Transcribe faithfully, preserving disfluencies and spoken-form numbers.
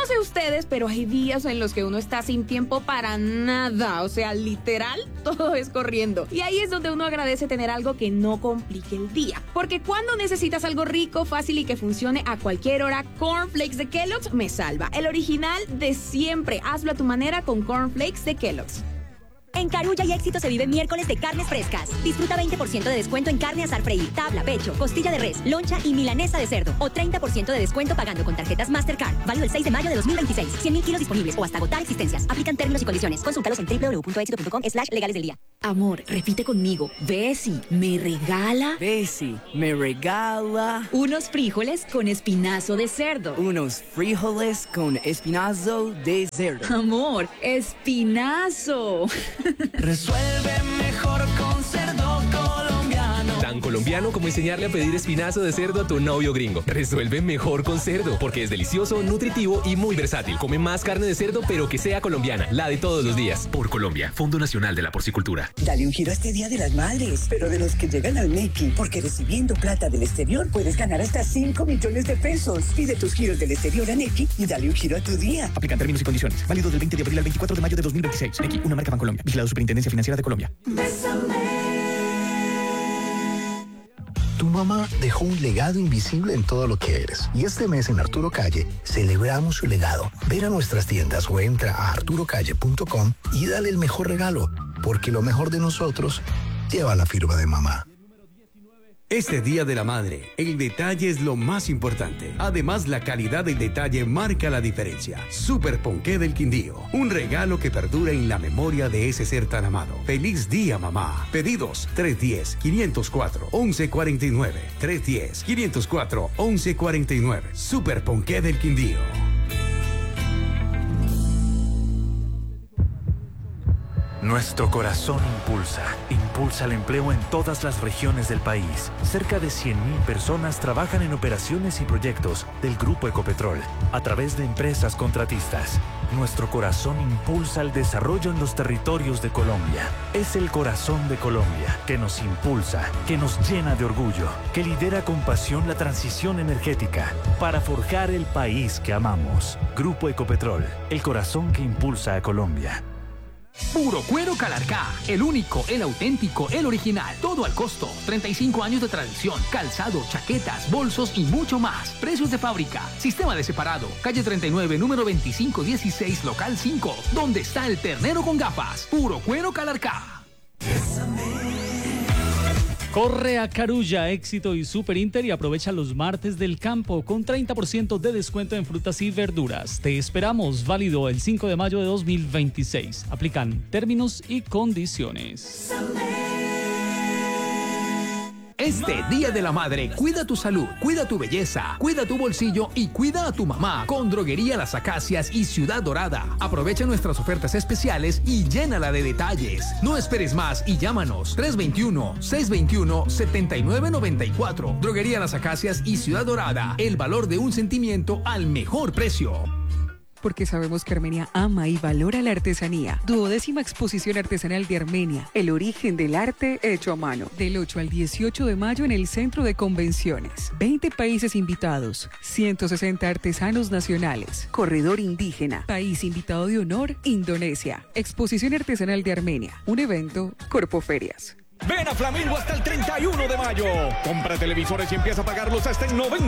sé ustedes, pero hay días en los que uno está sin tiempo para nada. O sea, literal, todo es corriendo. Y ahí es donde uno agradece tener algo que no complique el día. Porque cuando necesitas algo rico, fácil y que funcione a cualquier hora, Cornflakes de Kellogg's me salva. El original de siempre. Hazlo a tu manera con Cornflakes de Kellogg's. En Carulla y Éxito se vive miércoles de carnes frescas. Disfruta veinte por ciento de descuento en carne asar freír, tabla, pecho, costilla de res, loncha y milanesa de cerdo. O treinta por ciento de descuento pagando con tarjetas Mastercard. Válido el seis de mayo de dos mil veintiséis. cien mil kilos disponibles o hasta agotar existencias. Aplican términos y condiciones. Consúltalos en doble u doble u doble u punto éxito punto com slash legales del día. Amor, repite conmigo. Bessie, me regala. Bessie, me regala. Unos frijoles con espinazo de cerdo. Unos frijoles con espinazo de cerdo. Amor, espinazo. Resuelve mejor con cerdo colombiano. Tan colombiano como enseñarle a pedir espinazo de cerdo a tu novio gringo. Resuelve mejor con cerdo, porque es delicioso, nutritivo y muy versátil. Come más carne de cerdo, pero que sea colombiana, la de todos los días. Por Colombia, Fondo Nacional de la Porcicultura. Dale un giro a este Día de las Madres, pero de los que llegan al Nequi, porque recibiendo plata del exterior puedes ganar hasta cinco millones de pesos. Pide tus giros del exterior a Nequi y dale un giro a tu día. Aplican términos y condiciones. Válido del veinte de abril al veinticuatro de mayo de dos mil veintiséis. Nequi, una marca Bancolombia. Vigilado Superintendencia Financiera de Colombia. Bésame. Tu mamá dejó un legado invisible en todo lo que eres. Y este mes en Arturo Calle celebramos su legado. Ven a nuestras tiendas o entra a arturo calle punto com y dale el mejor regalo, porque lo mejor de nosotros lleva la firma de mamá. Este Día de la Madre, el detalle es lo más importante. Además, la calidad del detalle marca la diferencia. Super Ponqué del Quindío, un regalo que perdura en la memoria de ese ser tan amado. ¡Feliz día, mamá! Pedidos tres uno cero, cinco cero cuatro, once cuarenta y nueve. tres uno cero, cinco cero cuatro, once cuarenta y nueve. Super Ponqué del Quindío. Nuestro corazón impulsa, impulsa el empleo en todas las regiones del país. Cerca de cien mil personas trabajan en operaciones y proyectos del Grupo Ecopetrol a través de empresas contratistas. Nuestro corazón impulsa el desarrollo en los territorios de Colombia. Es el corazón de Colombia que nos impulsa, que nos llena de orgullo, que lidera con pasión la transición energética para forjar el país que amamos. Grupo Ecopetrol, el corazón que impulsa a Colombia. Puro Cuero Calarcá, el único, el auténtico, el original, todo al costo. treinta y cinco años de tradición, calzado, chaquetas, bolsos y mucho más. Precios de fábrica, sistema de separado, calle treinta y nueve, número veinticinco dieciséis, local cinco, donde está el ternero con gafas. Puro Cuero Calarcá. Corre a Carulla, Éxito y Super Inter y aprovecha los martes del campo con treinta por ciento de descuento en frutas y verduras. Te esperamos, válido el cinco de mayo de dos mil veintiséis. Aplican términos y condiciones. Este Día de la Madre, cuida tu salud, cuida tu belleza, cuida tu bolsillo y cuida a tu mamá con Droguería Las Acacias y Ciudad Dorada. Aprovecha nuestras ofertas especiales y llénala de detalles. No esperes más y llámanos tres dos uno, seis dos uno, siete nueve nueve cuatro. Droguería Las Acacias y Ciudad Dorada, el valor de un sentimiento al mejor precio. Porque sabemos que Armenia ama y valora la artesanía. Duodécima exposición artesanal de Armenia, el origen del arte hecho a mano. Del ocho al dieciocho de mayo en el Centro de Convenciones. veinte países invitados, ciento sesenta artesanos nacionales. Corredor indígena, país invitado de honor, Indonesia. Exposición artesanal de Armenia, un evento Corpoferias. Ven a Flamingo hasta el treinta y uno de mayo. Compra televisores y empieza a pagarlos hasta en noventa